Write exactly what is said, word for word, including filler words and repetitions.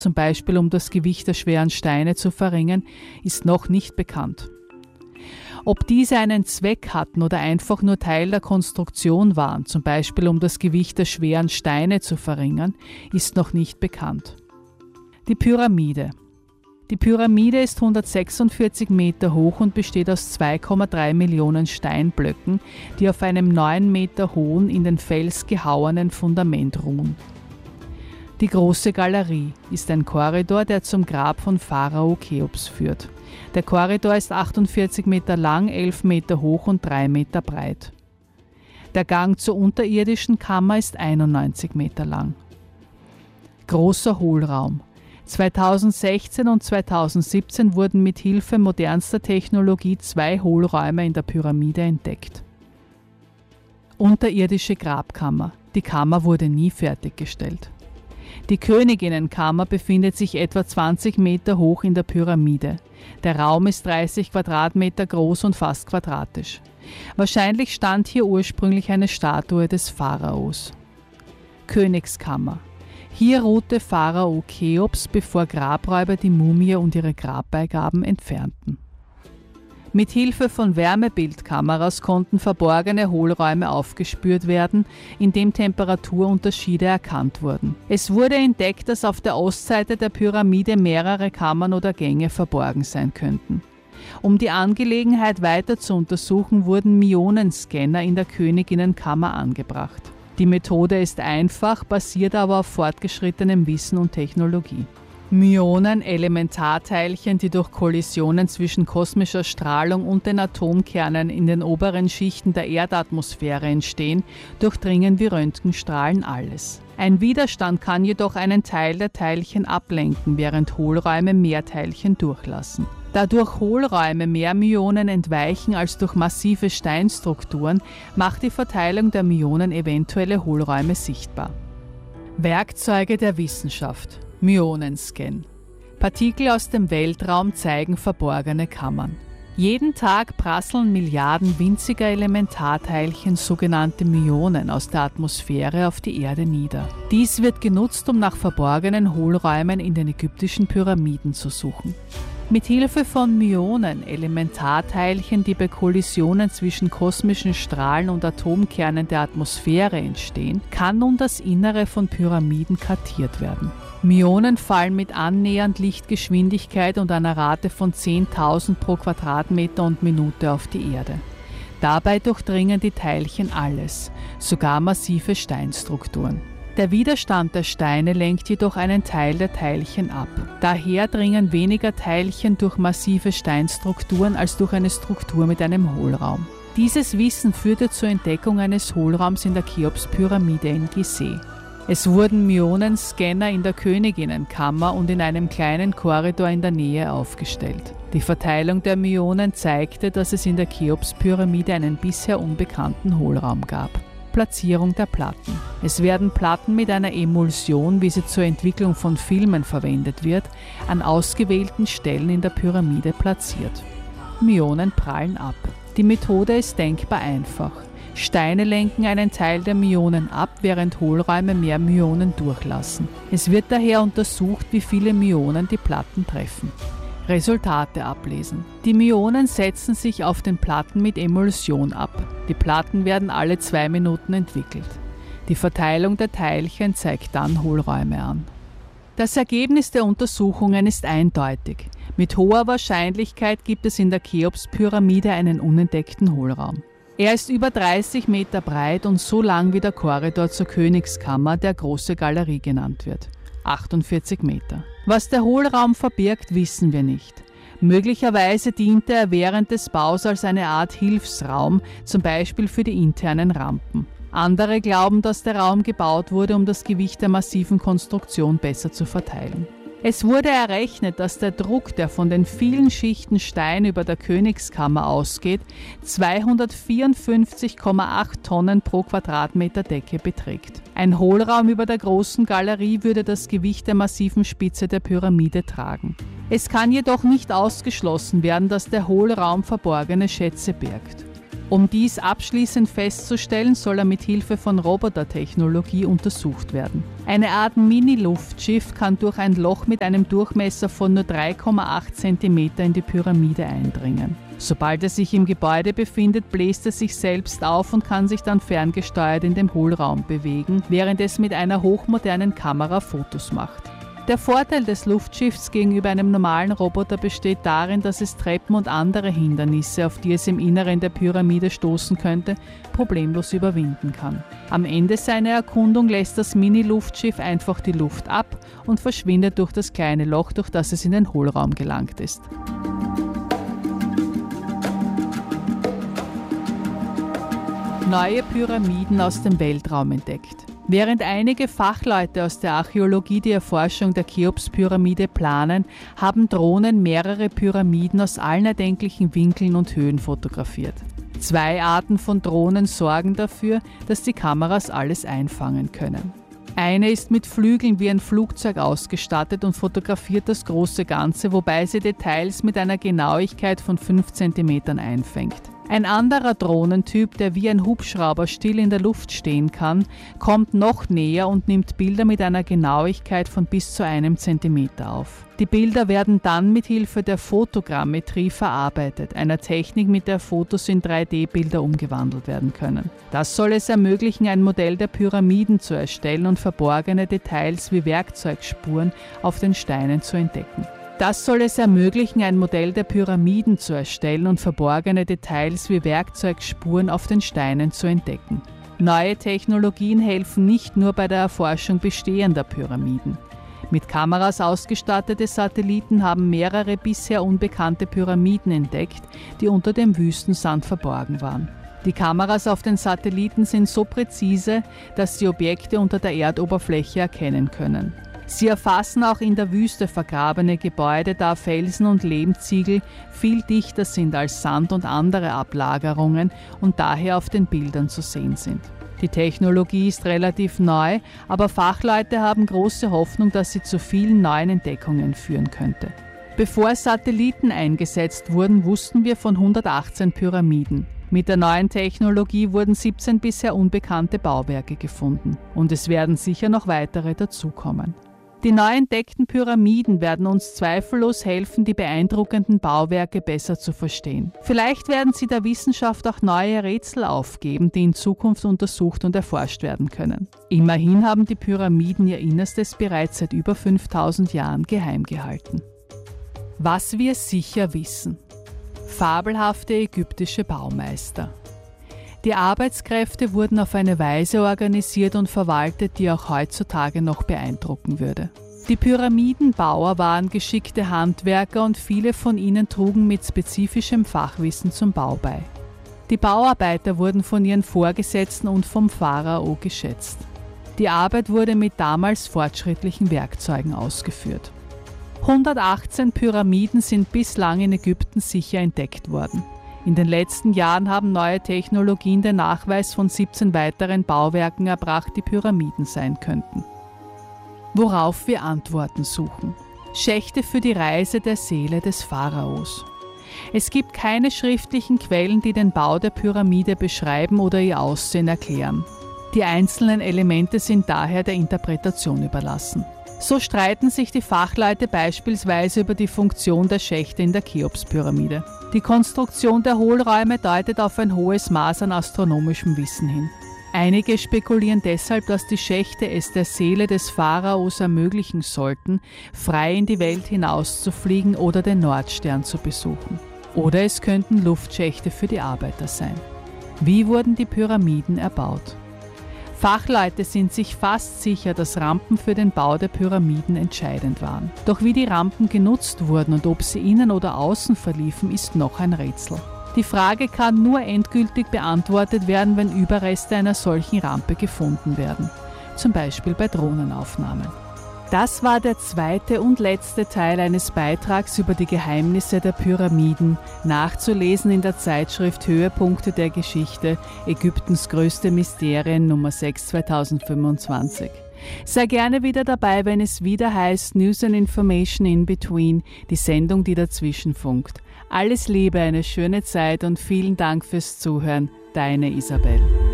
zum Beispiel um das Gewicht der schweren Steine zu verringern, ist noch nicht bekannt. Ob diese einen Zweck hatten oder einfach nur Teil der Konstruktion waren, zum Beispiel um das Gewicht der schweren Steine zu verringern, ist noch nicht bekannt. Die Pyramide. Die Pyramide ist hundertsechsundvierzig Meter hoch und besteht aus zwei Komma drei Millionen Steinblöcken, die auf einem neun Meter hohen, in den Fels gehauenen Fundament ruhen. Die Große Galerie ist ein Korridor, der zum Grab von Pharao Cheops führt. Der Korridor ist achtundvierzig Meter lang, elf Meter hoch und drei Meter breit. Der Gang zur unterirdischen Kammer ist einundneunzig Meter lang. Großer Hohlraum. zweitausendsechzehn und zweitausendsiebzehn wurden mit Hilfe modernster Technologie zwei Hohlräume in der Pyramide entdeckt. Unterirdische Grabkammer. Die Kammer wurde nie fertiggestellt. Die Königinnenkammer befindet sich etwa zwanzig Meter hoch in der Pyramide. Der Raum ist dreißig Quadratmeter groß und fast quadratisch. Wahrscheinlich stand hier ursprünglich eine Statue des Pharaos. Königskammer. Hier ruhte Pharao Cheops, bevor Grabräuber die Mumie und ihre Grabbeigaben entfernten. Mit Hilfe von Wärmebildkameras konnten verborgene Hohlräume aufgespürt werden, indem Temperaturunterschiede erkannt wurden. Es wurde entdeckt, dass auf der Ostseite der Pyramide mehrere Kammern oder Gänge verborgen sein könnten. Um die Angelegenheit weiter zu untersuchen, wurden Myonenscanner in der Königinnenkammer angebracht. Die Methode ist einfach, basiert aber auf fortgeschrittenem Wissen und Technologie. Myonen, Elementarteilchen, die durch Kollisionen zwischen kosmischer Strahlung und den Atomkernen in den oberen Schichten der Erdatmosphäre entstehen, durchdringen wie Röntgenstrahlen alles. Ein Widerstand kann jedoch einen Teil der Teilchen ablenken, während Hohlräume mehr Teilchen durchlassen. Da durch Hohlräume mehr Myonen entweichen als durch massive Steinstrukturen, macht die Verteilung der Myonen eventuelle Hohlräume sichtbar. Werkzeuge der Wissenschaft. Myonenscan. Partikel aus dem Weltraum zeigen verborgene Kammern. Jeden Tag prasseln Milliarden winziger Elementarteilchen, sogenannte Myonen, aus der Atmosphäre auf die Erde nieder. Dies wird genutzt, um nach verborgenen Hohlräumen in den ägyptischen Pyramiden zu suchen. Mit Hilfe von Myonen, Elementarteilchen, die bei Kollisionen zwischen kosmischen Strahlen und Atomkernen der Atmosphäre entstehen, kann nun das Innere von Pyramiden kartiert werden. Myonen fallen mit annähernd Lichtgeschwindigkeit und einer Rate von zehntausend pro Quadratmeter und Minute auf die Erde. Dabei durchdringen die Teilchen alles, sogar massive Steinstrukturen. Der Widerstand der Steine lenkt jedoch einen Teil der Teilchen ab. Daher dringen weniger Teilchen durch massive Steinstrukturen als durch eine Struktur mit einem Hohlraum. Dieses Wissen führte zur Entdeckung eines Hohlraums in der Cheops-Pyramide in Gizeh. Es wurden Myonenscanner in der Königinnenkammer und in einem kleinen Korridor in der Nähe aufgestellt. Die Verteilung der Myonen zeigte, dass es in der Cheops-Pyramide einen bisher unbekannten Hohlraum gab. Platzierung der Platten. Es werden Platten mit einer Emulsion, wie sie zur Entwicklung von Filmen verwendet wird, an ausgewählten Stellen in der Pyramide platziert. Myonen prallen ab. Die Methode ist denkbar einfach. Steine lenken einen Teil der Myonen ab, während Hohlräume mehr Myonen durchlassen. Es wird daher untersucht, wie viele Myonen die Platten treffen. Resultate ablesen. Die Myonen setzen sich auf den Platten mit Emulsion ab. Die Platten werden alle zwei Minuten entwickelt. Die Verteilung der Teilchen zeigt dann Hohlräume an. Das Ergebnis der Untersuchungen ist eindeutig. Mit hoher Wahrscheinlichkeit gibt es in der Cheops-Pyramide einen unentdeckten Hohlraum. Er ist über dreißig Meter breit und so lang wie der Korridor zur Königskammer, der Große Galerie genannt wird. achtundvierzig Meter. Was der Hohlraum verbirgt, wissen wir nicht. Möglicherweise diente er während des Baus als eine Art Hilfsraum, zum Beispiel für die internen Rampen. Andere glauben, dass der Raum gebaut wurde, um das Gewicht der massiven Konstruktion besser zu verteilen. Es wurde errechnet, dass der Druck, der von den vielen Schichten Stein über der Königskammer ausgeht, zweihundertvierundfünfzig Komma acht Tonnen pro Quadratmeter Decke beträgt. Ein Hohlraum über der Großen Galerie würde das Gewicht der massiven Spitze der Pyramide tragen. Es kann jedoch nicht ausgeschlossen werden, dass der Hohlraum verborgene Schätze birgt. Um dies abschließend festzustellen, soll er mit Hilfe von Robotertechnologie untersucht werden. Eine Art Mini-Luftschiff kann durch ein Loch mit einem Durchmesser von nur drei Komma acht Zentimeter in die Pyramide eindringen. Sobald er sich im Gebäude befindet, bläst er sich selbst auf und kann sich dann ferngesteuert in dem Hohlraum bewegen, während es mit einer hochmodernen Kamera Fotos macht. Der Vorteil des Luftschiffs gegenüber einem normalen Roboter besteht darin, dass es Treppen und andere Hindernisse, auf die es im Inneren der Pyramide stoßen könnte, problemlos überwinden kann. Am Ende seiner Erkundung lässt das Mini-Luftschiff einfach die Luft ab und verschwindet durch das kleine Loch, durch das es in den Hohlraum gelangt ist. Neue Pyramiden aus dem Weltraum entdeckt. Während einige Fachleute aus der Archäologie die Erforschung der Cheops-Pyramide planen, haben Drohnen mehrere Pyramiden aus allen erdenklichen Winkeln und Höhen fotografiert. Zwei Arten von Drohnen sorgen dafür, dass die Kameras alles einfangen können. Eine ist mit Flügeln wie ein Flugzeug ausgestattet und fotografiert das große Ganze, wobei sie Details mit einer Genauigkeit von fünf Zentimetern einfängt. Ein anderer Drohnentyp, der wie ein Hubschrauber still in der Luft stehen kann, kommt noch näher und nimmt Bilder mit einer Genauigkeit von bis zu einem Zentimeter auf. Die Bilder werden dann mit Hilfe der Fotogrammetrie verarbeitet, einer Technik, mit der Fotos in drei D Bilder umgewandelt werden können. Das soll es ermöglichen, ein Modell der Pyramiden zu erstellen und verborgene Details wie Werkzeugspuren auf den Steinen zu entdecken. Das soll es ermöglichen, ein Modell der Pyramiden zu erstellen und verborgene Details wie Werkzeugspuren auf den Steinen zu entdecken. Neue Technologien helfen nicht nur bei der Erforschung bestehender Pyramiden. Mit Kameras ausgestattete Satelliten haben mehrere bisher unbekannte Pyramiden entdeckt, die unter dem Wüstensand verborgen waren. Die Kameras auf den Satelliten sind so präzise, dass sie Objekte unter der Erdoberfläche erkennen können. Sie erfassen auch in der Wüste vergrabene Gebäude, da Felsen und Lehmziegel viel dichter sind als Sand und andere Ablagerungen und daher auf den Bildern zu sehen sind. Die Technologie ist relativ neu, aber Fachleute haben große Hoffnung, dass sie zu vielen neuen Entdeckungen führen könnte. Bevor Satelliten eingesetzt wurden, wussten wir von hundertachtzehn Pyramiden. Mit der neuen Technologie wurden siebzehn bisher unbekannte Bauwerke gefunden und es werden sicher noch weitere dazukommen. Die neu entdeckten Pyramiden werden uns zweifellos helfen, die beeindruckenden Bauwerke besser zu verstehen. Vielleicht werden sie der Wissenschaft auch neue Rätsel aufgeben, die in Zukunft untersucht und erforscht werden können. Immerhin haben die Pyramiden ihr Innerstes bereits seit über fünftausend Jahren geheim gehalten. Was wir sicher wissen: Fabelhafte ägyptische Baumeister. Die Arbeitskräfte wurden auf eine Weise organisiert und verwaltet, die auch heutzutage noch beeindrucken würde. Die Pyramidenbauer waren geschickte Handwerker und viele von ihnen trugen mit spezifischem Fachwissen zum Bau bei. Die Bauarbeiter wurden von ihren Vorgesetzten und vom Pharao geschätzt. Die Arbeit wurde mit damals fortschrittlichen Werkzeugen ausgeführt. hundertachtzehn Pyramiden sind bislang in Ägypten sicher entdeckt worden. In den letzten Jahren haben neue Technologien den Nachweis von siebzehn weiteren Bauwerken erbracht, die Pyramiden sein könnten. Worauf wir Antworten suchen: Schächte für die Reise der Seele des Pharaos. Es gibt keine schriftlichen Quellen, die den Bau der Pyramide beschreiben oder ihr Aussehen erklären. Die einzelnen Elemente sind daher der Interpretation überlassen. So streiten sich die Fachleute beispielsweise über die Funktion der Schächte in der Cheops-Pyramide. Die Konstruktion der Hohlräume deutet auf ein hohes Maß an astronomischem Wissen hin. Einige spekulieren deshalb, dass die Schächte es der Seele des Pharaos ermöglichen sollten, frei in die Welt hinauszufliegen oder den Nordstern zu besuchen. Oder es könnten Luftschächte für die Arbeiter sein. Wie wurden die Pyramiden erbaut? Fachleute sind sich fast sicher, dass Rampen für den Bau der Pyramiden entscheidend waren. Doch wie die Rampen genutzt wurden und ob sie innen oder außen verliefen, ist noch ein Rätsel. Die Frage kann nur endgültig beantwortet werden, wenn Überreste einer solchen Rampe gefunden werden, zum Beispiel bei Drohnenaufnahmen. Das war der zweite und letzte Teil eines Beitrags über die Geheimnisse der Pyramiden, nachzulesen in der Zeitschrift Höhepunkte der Geschichte, Ägyptens größte Mysterien Nummer sechs zweitausendfünfundzwanzig. Sei gerne wieder dabei, wenn es wieder heißt News and Information in Between, die Sendung, die dazwischen funkt. Alles Liebe, eine schöne Zeit und vielen Dank fürs Zuhören. Deine Isabel.